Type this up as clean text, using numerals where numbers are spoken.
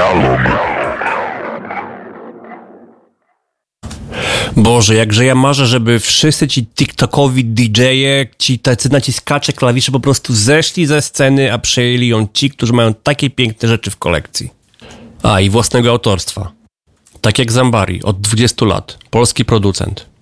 Boże, jakże ja marzę, żeby wszyscy ci TikTokowi DJ-e, ci tacy naciskacze klawiszy po prostu zeszli ze sceny, a przejęli ją ci, którzy mają takie piękne rzeczy w kolekcji. A, i własnego autorstwa. Tak jak Zambari, od 20 lat. Polski producent.